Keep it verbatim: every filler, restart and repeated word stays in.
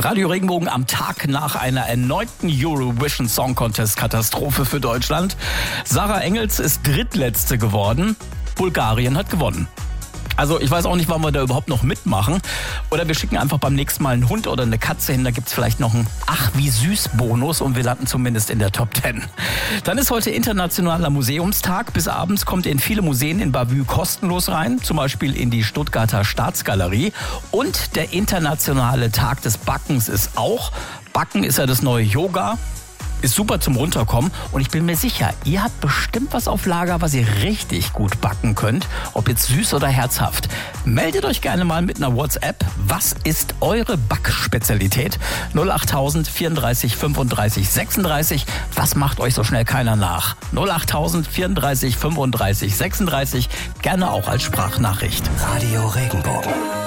Radio Regenbogen am Tag nach einer erneuten Eurovision Song Contest Katastrophe für Deutschland. Sarah Engels ist drittletzte geworden. Bulgarien hat gewonnen. Also ich weiß auch nicht, warum wir da überhaupt noch mitmachen. Oder wir schicken einfach beim nächsten Mal einen Hund oder eine Katze hin. Da gibt's vielleicht noch einen Ach wie süß Bonus und wir landen zumindest in der Top Ten. Dann ist heute Internationaler Museumstag. Bis abends kommt ihr in viele Museen in Bavü kostenlos rein. Zum Beispiel in die Stuttgarter Staatsgalerie. Und der Internationale Tag des Backens ist auch. Backen ist ja das neue Yoga. Ist super zum Runterkommen und ich bin mir sicher, ihr habt bestimmt was auf Lager, was ihr richtig gut backen könnt, ob jetzt süß oder herzhaft. Meldet euch gerne mal mit einer WhatsApp. Was ist eure Backspezialität? null achttausend vierunddreißig fünfunddreißig sechsunddreißig. Was macht euch so schnell keiner nach? null achttausend vierunddreißig fünfunddreißig sechsunddreißig. Gerne auch als Sprachnachricht. Radio Regenbogen.